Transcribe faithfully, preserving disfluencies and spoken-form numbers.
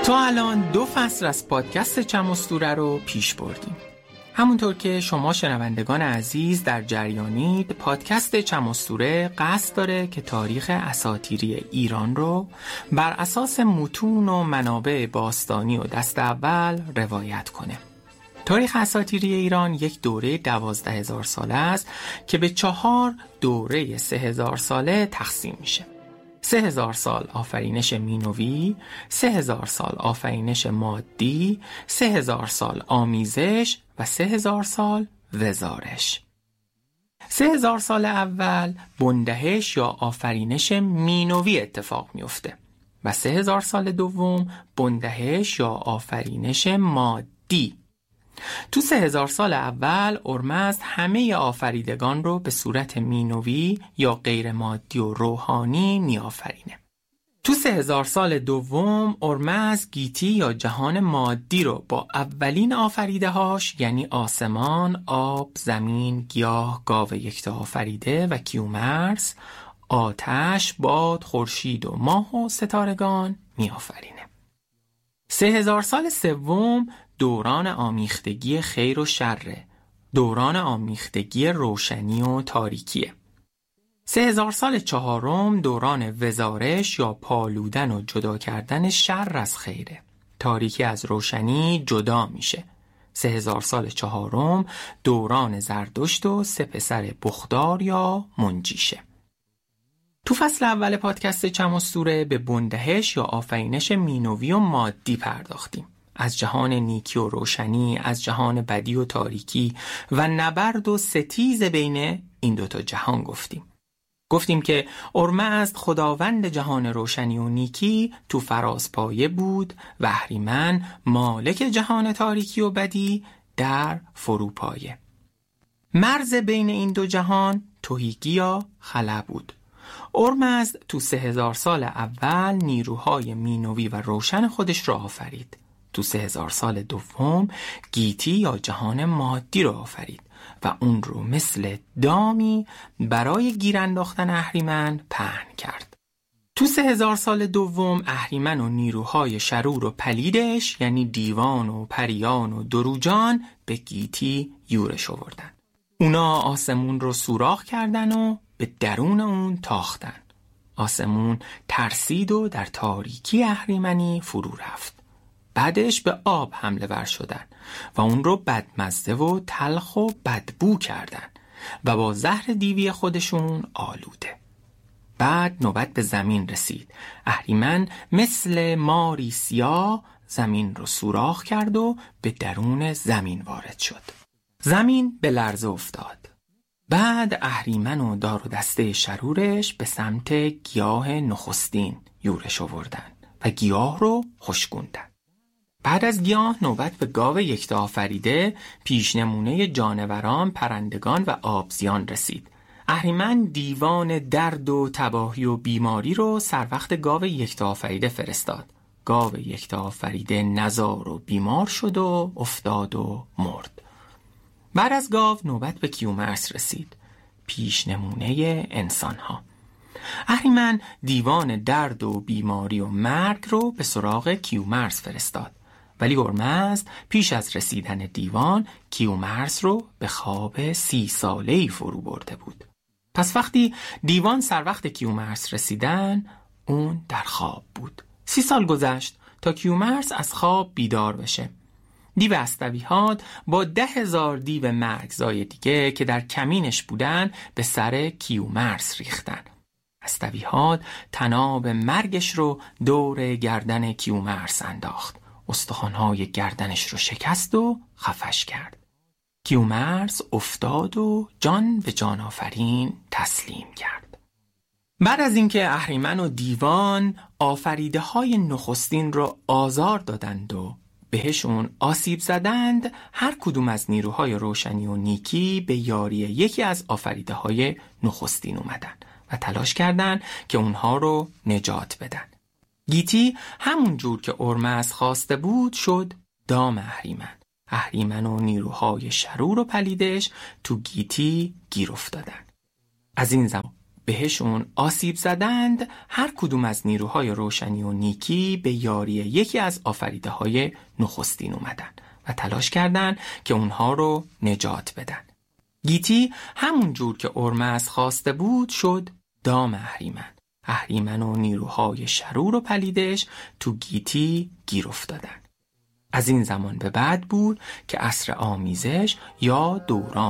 تا الان دو فصل از پادکست چم اسطوره رو پیش بردیم. همونطور که شما شنوندگان عزیز در جریانید، پادکست چم اسطوره قصد داره که تاریخ اساطیری ایران رو بر اساس متون و منابع باستانی و دست اول روایت کنه. تاریخ اساطیری ایران یک دوره دوازده هزار ساله است که به چهار دوره سه هزار ساله تقسیم میشه. سه هزار سال آفرینش مینوی، سه هزار سال آفرینش مادی، سه هزار سال آمیزش و سه هزار سال وزارش. سه هزار سال اول بندهش یا آفرینش مینوی اتفاق میفته و سه هزار سال دوم بندهش یا آفرینش مادی. تو سه هزار سال اول اورمزد همه آفریدگان رو به صورت مینوی یا غیر مادی و روحانی می آفرینه. تو سه هزار سال دوم اورمزد گیتی یا جهان مادی رو با اولین آفریده هاش یعنی آسمان، آب، زمین، گیاه، گاو یکتا آفریده و کیومرث، آتش، باد، خورشید و ماه و ستارگان می آفرینه. سه هزار سال سوم دوران آمیختگی خیر و شره، دوران آمیختگی روشنی و تاریکیه. سه هزار سال چهارم دوران وزارش یا پالودن و جدا کردن شر از خیره، تاریکی از روشنی جدا میشه. سه هزار سال چهارم دوران زردشت و سه پسر بختار یا منجیشه. تو فصل اول پادکست چم اسطوره به بندهش یا آفرینش مینوی و مادی پرداختیم. از جهان نیکی و روشنی، از جهان بدی و تاریکی و نبرد و ستیز بین این دوتا جهان گفتیم. گفتیم که اورمزد خداوند جهان روشنی و نیکی تو فرازپایه بود و اهریمن مالک جهان تاریکی و بدی در فروپایه. مرز بین این دو جهان تهیگی یا خلا بود. اورمزد تو سه هزار سال اول نیروهای مینوی و روشن خودش را آفرید. تو سه هزار سال دوم گیتی یا جهان مادی رو آفرید و اون رو مثل دامی برای گیر انداختن اهریمن پهن کرد. تو سه هزار سال دوم اهریمن و نیروهای شرور و پلیدش یعنی دیوان و پریان و دروجان به گیتی یورش آوردن. اونا آسمون رو سوراخ کردن و به درون اون تاختن. آسمون ترسید و در تاریکی اهریمنی فرو رفت. بعدش به آب حمله ور شدن و اون رو بدمزه و تلخ و بدبو کردن و با زهر دیوی خودشون آلوده. بعد نوبت به زمین رسید. اهریمن مثل ماری سیاه زمین رو سوراخ کرد و به درون زمین وارد شد. زمین به لرزه افتاد. بعد اهریمن و دار و دسته شرورش به سمت گیاه نخستین یورش آوردن و گیاه رو خشکوندن. بعد از گیاه نوبت به گاو یکتا آفریده پیش نمونه جانوران، پرندگان و آبزیان رسید. اهریمن دیوان درد و تباهی و بیماری رو سر وقت گاو یکتا آفریده فرستاد. گاو یکتا آفریده نزار و بیمار شد و افتاد و مرد. بعد از گاو نوبت به کیومرث رسید، پیش نمونه انسان ها. اهریمن دیوان درد و بیماری و مرگ رو به سراغ کیومرث فرستاد. ولی اورمزد پیش از رسیدن دیوان کیومرث رو به خواب سی ساله‌ای فرو برده بود. پس وقتی دیوان سر وقت کیومرث رسیدن اون در خواب بود. سی سال گذشت تا کیومرث از خواب بیدار بشه. دیو استویحات با ده هزار دیو مرگزای دیگه که در کمینش بودن به سر کیومرث ریختن. استویحات طناب مرگش رو دور گردن کیومرث انداخت. استخوان‌های گردنش رو شکست و خفش کرد. کیومرث افتاد و جان به جان آفرین تسلیم کرد. بعد از اینکه اهریمن و دیوان آفریده های نخستین رو آزار دادند و بهشون آسیب زدند، هر کدوم از نیروهای روشنی و نیکی به یاری یکی از آفریده های نخستین اومدن و تلاش کردند که اونها رو نجات بدن. گیتی همون جور که اورمزد خواسته بود شد دام اهریمن. اهریمن و نیروهای شرور و پلیدش تو گیتی گیر افتادن. از این زمان بهشون آسیب زدند، هر کدوم از نیروهای روشنی و نیکی به یاری یکی از آفریده های نخستین اومدن و تلاش کردند که اونها رو نجات بدن. گیتی همون جور که اورمزد خواسته بود شد دام اهریمن. اهریمن و نیروهای شرور و پلیدش تو گیتی گیر افتادن. از این زمان به بعد بود که عصر آمیزش یا دوران